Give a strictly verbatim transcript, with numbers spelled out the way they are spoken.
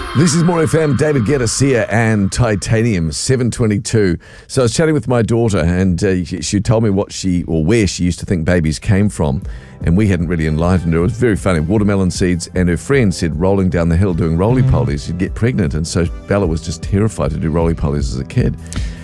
This is More F M, David Guetta here, and Titanium, seven twenty-two. So I was chatting with my daughter, and uh, she told me what she, or where she used to think babies came from, and we hadn't really enlightened her. It was very funny. Watermelon seeds, and her friend said rolling down the hill doing roly-polies, you'd get pregnant, and so Bella was just terrified to do roly-polies as a kid.